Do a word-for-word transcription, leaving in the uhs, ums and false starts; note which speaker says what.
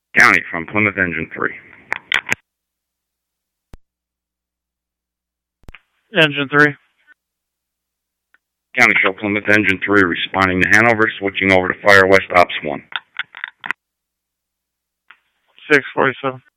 Speaker 1: County from Plymouth Engine three.
Speaker 2: Engine three.
Speaker 1: County show Plymouth Engine three responding to Hanover, switching over to Fire West Ops one.
Speaker 2: six forty-seven.